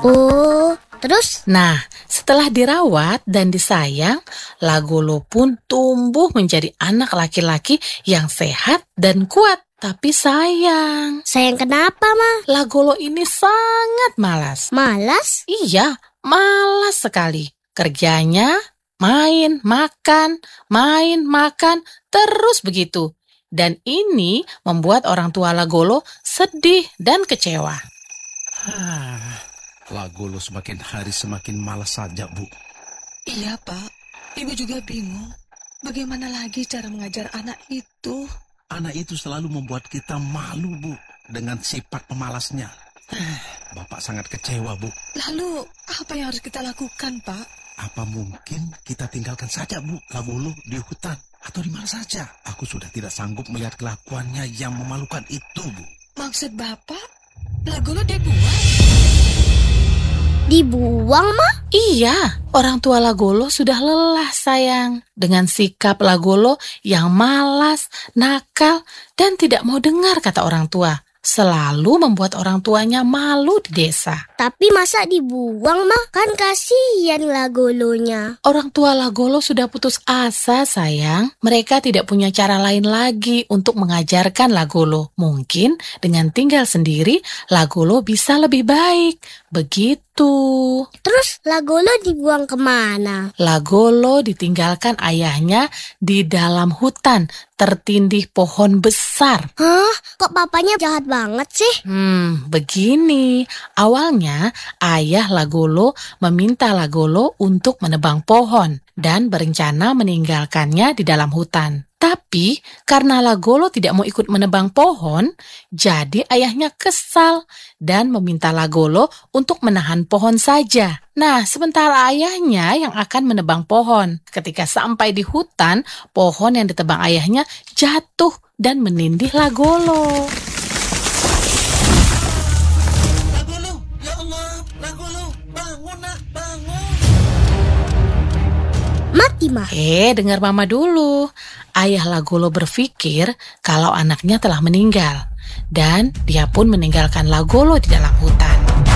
Oh, terus? Nah, setelah dirawat dan disayang, Lagolo pun tumbuh menjadi anak laki-laki yang sehat dan kuat. Tapi sayang, Sayang kenapa, Ma? Lagolo ini sangat malas. Malas? Iya, malas sekali. Kerjanya main, makan, terus begitu. Dan ini membuat orang tua Lagolo sedih dan kecewa. Lagolo semakin hari semakin malas saja, Bu. Iya, Pak. Ibu juga bingung. Bagaimana lagi cara mengajar anak itu? Anak itu selalu membuat kita malu, Bu, dengan sifat pemalasnya. Bapak sangat kecewa, Bu. Lalu, apa yang harus kita lakukan, Pak? Apa mungkin kita tinggalkan saja, Bu, Lagolo di hutan atau di mana saja? Aku sudah tidak sanggup melihat kelakuannya yang memalukan itu, Bu. Maksud Bapak, Lagolo dibuang? Dibuang, Ma? Iya, orang tua Lagolo sudah lelah sayang dengan sikap Lagolo yang malas, nakal, dan tidak mau dengar kata orang tua. Selalu membuat orang tuanya malu di desa. Tapi masa dibuang, Ma? Kan kasihan Lagolonya. Orang tua Lagolo sudah putus asa sayang. Mereka tidak punya cara lain lagi untuk mengajarkan Lagolo. Mungkin dengan tinggal sendiri, Lagolo bisa lebih baik. Begitu. Terus Lagolo dibuang kemana? Lagolo ditinggalkan ayahnya di dalam hutan, tertindih pohon besar. Hah? Kok papanya jahat banget sih? Begini. Awalnya, ayah Lagolo meminta Lagolo untuk menebang pohon dan berencana meninggalkannya di dalam hutan. Tapi karena Lagolo tidak mau ikut menebang pohon, jadi ayahnya kesal dan meminta Lagolo untuk menahan pohon saja. Nah, sementara ayahnya yang akan menebang pohon. Ketika sampai di hutan, pohon yang ditebang ayahnya jatuh dan menindih Lagolo. Lagolo, ya Allah, Lagolo, bangun nak, bangun. Mati, Ma. Dengar mama dulu. Ayah Lagolo berpikir kalau anaknya telah meninggal. Dan dia pun meninggalkan Lagolo di dalam hutan.